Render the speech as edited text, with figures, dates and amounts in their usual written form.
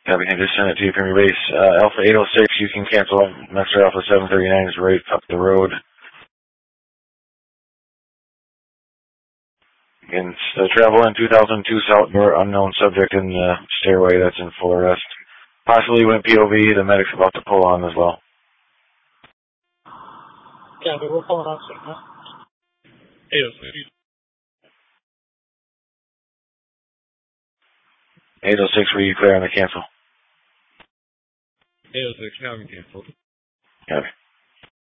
Copy, and just send it to you from your base. Alpha 806, you can cancel Master Alpha 739 is right up the road. And travel in 2002 South North, unknown subject in the stairway that's in full arrest. Possibly went POV, the medic's about to pull on as well. Copy, we're pulling on soon, huh? 806. 806, were you clear on the cancel? 806, now we canceled. Copy.